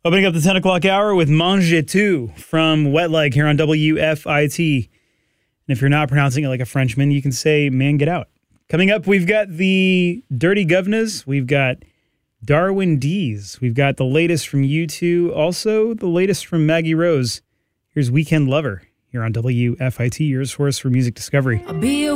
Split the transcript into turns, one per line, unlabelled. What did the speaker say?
Opening up the 10 o'clock hour with Manger 2 from Wet Leg here on WFIT. And if you're not pronouncing it like a Frenchman, you can say, man, get out. Coming up, we've got the Dirty Governors. We've got Darwin Dees. We've got the latest from U2. Also, the latest from Maggie Rose. Here's Weekend Lover here on WFIT, your source for music discovery.